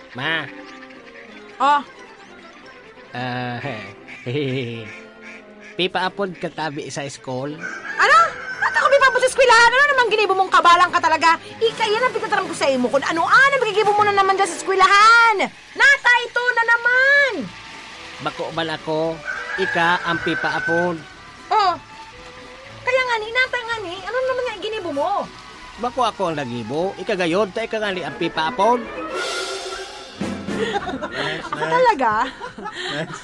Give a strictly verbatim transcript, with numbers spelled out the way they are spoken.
Ma, Oh, ah, pipaapod katabi sa school. ano? At ako may papos sa eskwelahan. Ano naman ginibo mong kabalang ka talaga? Ika, yan ang pagkataram ko sa imo. Kung ano-ano magigibo mo na naman dyan sa eskwelahan. Nata, ito na naman. Bako man ako, ika ang pipaapod. Oh, kaya nga ni, nata nga ni. Ano naman nga ginibo mo? Bako ako ang nagibo, ika gayod, ta ika nga ni ang pipaapod. Ako talaga?